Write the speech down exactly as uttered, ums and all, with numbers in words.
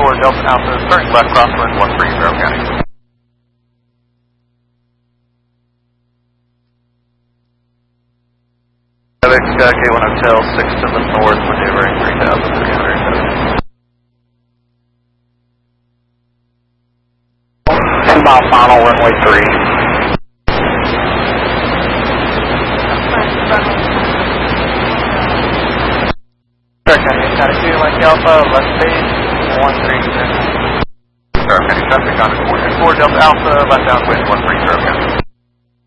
four Delta Alpha, starting left crosswind one three zero County. X K one Hotel six to the north, maneuvering three thousand three hundred. ten mile final, runway three. County two, Mike Alpha, left base, one three zero. Star County traffic on four Delta Alpha, left downwind one three zero County.